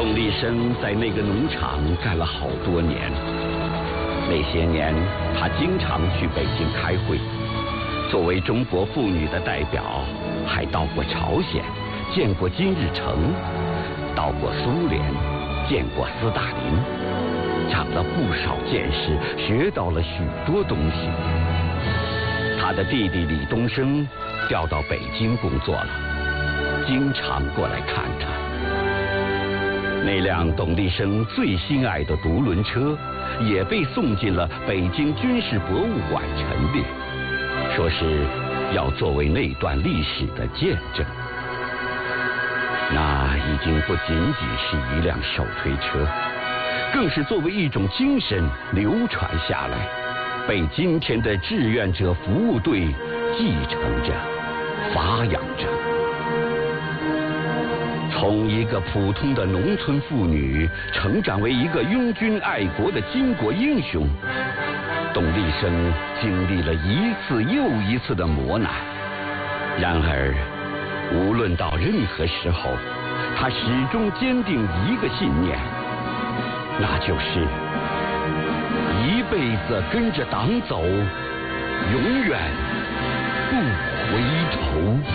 董立生在那个农场干了好多年，那些年他经常去北京开会，作为中国妇女的代表，还到过朝鲜，见过金日成，到过苏联，见过斯大林，长了不少见识，学到了许多东西。他的弟弟李东生调到北京工作了，经常过来看看。那辆董立生最心爱的独轮车也被送进了北京军事博物馆陈列，说是要作为那段历史的见证。那已经不仅仅是一辆手推车，更是作为一种精神流传下来，被今天的志愿者服务队继承着、发扬着。从一个普通的农村妇女成长为一个拥军爱国的巾帼英雄，董立生经历了一次又一次的磨难。然而，无论到任何时候，他始终坚定一个信念，那就是一辈子跟着党走，永远不回头。